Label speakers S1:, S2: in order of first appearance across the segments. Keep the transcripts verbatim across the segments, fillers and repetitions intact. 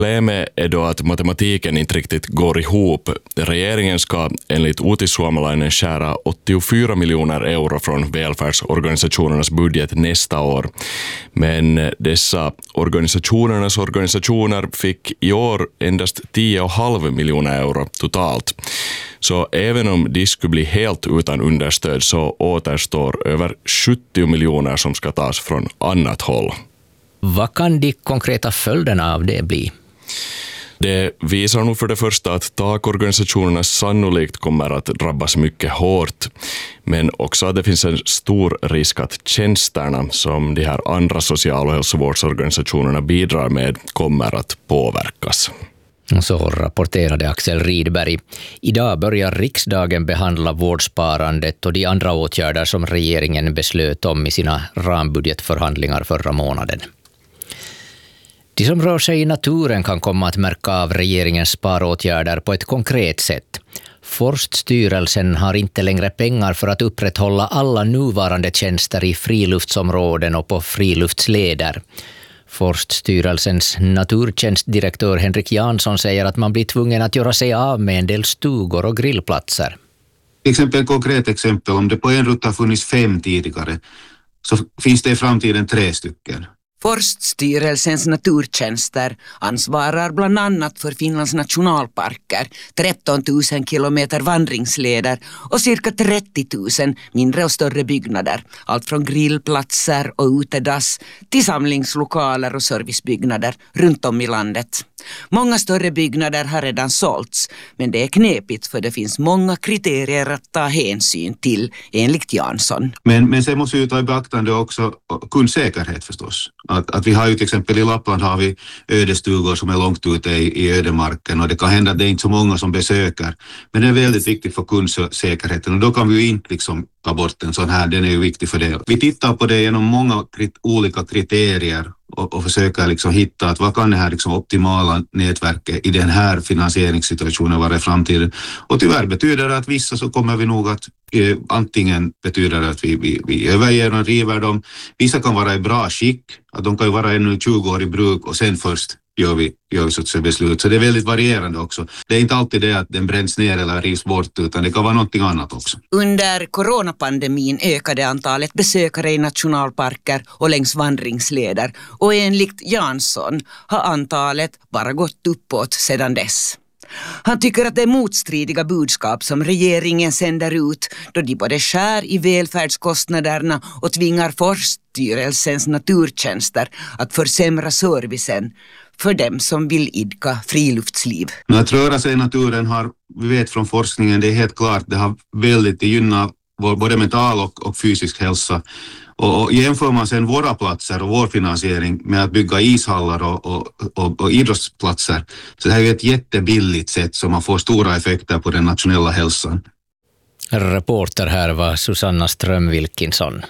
S1: Problemet är då att matematiken inte riktigt går ihop. Regeringen ska enligt Uutissuomalainen skära åttiofyra miljoner euro från välfärdsorganisationernas budget nästa år. Men dessa organisationernas organisationer fick i år endast tio komma fem miljoner euro totalt. Så även om de skulle bli helt utan understöd så återstår över sjuttio miljoner som ska tas från annat håll.
S2: Vad kan de konkreta följderna av det bli?
S1: Det visar nog för det första att takorganisationerna sannolikt kommer att drabbas mycket hårt, men också att det finns en stor risk att tjänsterna som de här andra social- och hälsovårdsorganisationerna bidrar med kommer att påverkas.
S2: Så rapporterade Axel Rydberg. Idag börjar riksdagen behandla vårdsparandet och de andra åtgärder som regeringen beslöt om i sina rambudgetförhandlingar förra månaden. De som rör sig i naturen kan komma att märka av regeringens sparåtgärder på ett konkret sätt. Forststyrelsen har inte längre pengar för att upprätthålla alla nuvarande tjänster i friluftsområden och på friluftsleder. Forststyrelsens naturtjänstdirektör Henrik Jansson säger att man blir tvungen att göra sig av med en del stugor och grillplatser.
S3: Till exempel, ett konkret exempel, om det på en rutt har funnits fem tidigare så finns det i framtiden tre stycken.
S4: Forststyrelsens naturtjänster ansvarar bland annat för Finlands nationalparker, tretton tusen kilometer vandringsleder och cirka trettio tusen mindre och större byggnader. Allt från grillplatser och utedass till samlingslokaler och servicebyggnader runt om i landet. Många större byggnader har redan sålts, men det är knepigt för det finns många kriterier att ta hänsyn till, enligt Jansson.
S3: Men, men sen måste vi ta i beaktande också kundsäkerhet förstås. Att, att vi har ju till exempel i Lappland har vi ödestugor som är långt ute i, i ödemarken och det kan hända att det är inte så många som besöker. Men det är väldigt viktigt för kundsäkerheten och då kan vi ju inte liksom ta bort en sån här, den är ju viktig för det. Vi tittar på det genom många krit- olika kriterier och, och försöker liksom hitta att vad kan det här liksom optimala nätverket i den här finansieringssituationen vara i framtiden. Och tyvärr betyder det att vissa så kommer vi nog att eh, antingen betyder det att vi, vi, vi överger och river dem. Vissa kan vara i bra skick, att de kan ju vara ännu tjugo år i bruk och sen först gör vi, gör vi så att säga beslut. Så det är väldigt varierande också. Det är inte alltid det att den bränns ner eller rivs bort utan det kan vara någonting annat också.
S4: Under coronapandemin ökade antalet besökare i nationalparker och längs vandringsleder och enligt Jansson har antalet bara gått uppåt sedan dess. Han tycker att det är motstridiga budskap som regeringen sänder ut då de både skär i välfärdskostnaderna och tvingar Forststyrelsens naturtjänster att försämra servicen för dem som vill idka friluftsliv.
S3: Att röra sig i naturen har, vi vet från forskningen, det är helt klart, det har väldigt gynnat vår både mental och, och fysisk hälsa. Och, och jämför man sedan våra platser och vår finansiering med att bygga ishallar och, och, och, och idrottsplatser, så det här är ett jättebilligt sätt som man får stora effekter på den nationella hälsan.
S2: Reporter här var Susanna Ström-Wilkinson.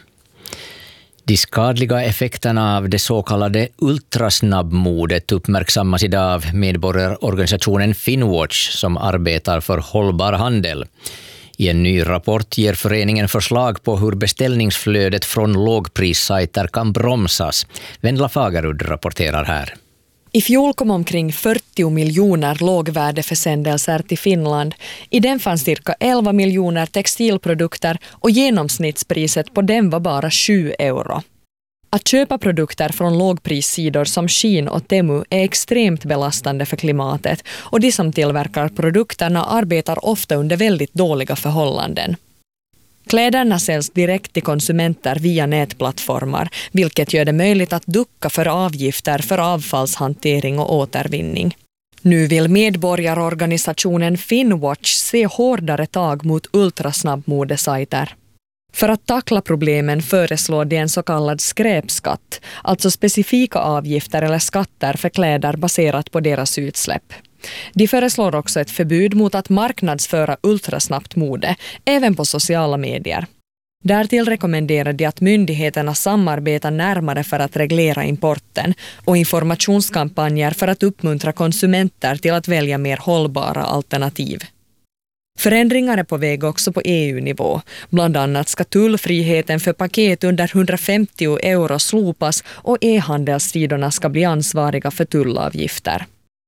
S2: De skadliga effekterna av det så kallade ultrasnabbmodet uppmärksammas idag av medborgarorganisationen Finnwatch som arbetar för hållbar handel. I en ny rapport ger föreningen förslag på hur beställningsflödet från lågprissajter kan bromsas. Vendla Fagerud rapporterar här.
S5: I fjol kom omkring fyrtio miljoner lågvärdeförsändelser till Finland. I den fanns cirka elva miljoner textilprodukter och genomsnittspriset på den var bara sju euro. Att köpa produkter från lågprissidor som Shein och Temu är extremt belastande för klimatet och de som tillverkar produkterna arbetar ofta under väldigt dåliga förhållanden. Kläderna säljs direkt till konsumenter via nätplattformar, vilket gör det möjligt att ducka för avgifter för avfallshantering och återvinning. Nu vill medborgarorganisationen Finnwatch se hårdare tag mot ultrasnabbmodesajter. För att tackla problemen föreslår de en så kallad skräpskatt, alltså specifika avgifter eller skatter för kläder baserat på deras utsläpp. De föreslår också ett förbud mot att marknadsföra ultrasnabbt mode, även på sociala medier. Därtill rekommenderar de att myndigheterna samarbetar närmare för att reglera importen och informationskampanjer för att uppmuntra konsumenter till att välja mer hållbara alternativ. Förändringar är på väg också på E U-nivå. Bland annat ska tullfriheten för paket under hundrafemtio euro slopas och e-handelssidorna ska bli ansvariga för tullavgifter.